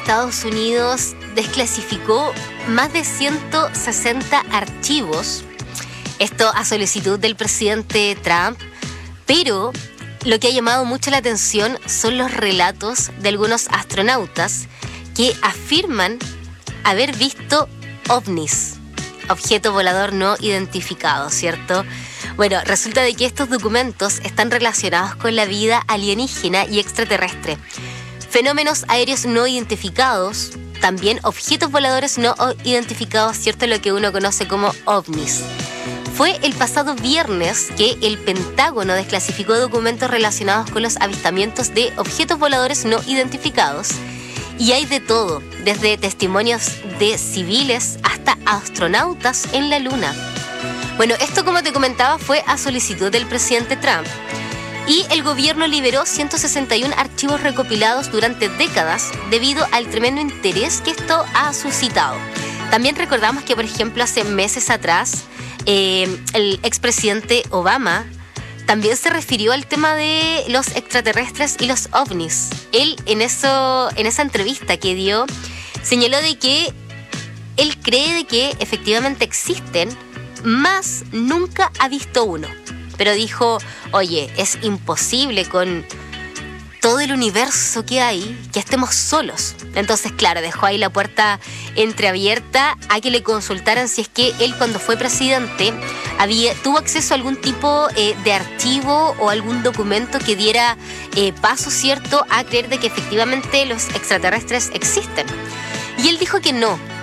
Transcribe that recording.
Estados Unidos desclasificó más de 160 archivos, esto a solicitud del presidente Trump, pero lo que ha llamado mucho la atención son los relatos de algunos astronautas que afirman haber visto ovnis, objeto volador no identificado, ¿cierto? Bueno, resulta de que estos documentos están relacionados con la vida alienígena y extraterrestre, fenómenos aéreos no identificados, también objetos voladores no identificados, ¿cierto? Lo que uno conoce como ovnis. Fue el pasado viernes que el Pentágono desclasificó documentos relacionados con los avistamientos de objetos voladores no identificados. Y hay de todo, desde testimonios de civiles hasta astronautas en la Luna. Bueno, esto, como te comentaba, fue a solicitud del presidente Trump. Y el gobierno liberó 161 archivos recopilados durante décadas debido al tremendo interés que esto ha suscitado. También recordamos que, por ejemplo, hace meses atrás, el expresidente Obama también se refirió al tema de los extraterrestres y los ovnis. Él, en esa entrevista que dio, señaló de que él cree de que efectivamente existen, mas nunca ha visto uno. Pero dijo, oye, es imposible con todo el universo que hay que estemos solos. Entonces, claro, dejó ahí la puerta entreabierta a que le consultaran si es que él, cuando fue presidente, tuvo acceso a algún tipo de archivo o algún documento que diera paso, ¿cierto?, a creer de que efectivamente los extraterrestres existen. Y él dijo que no,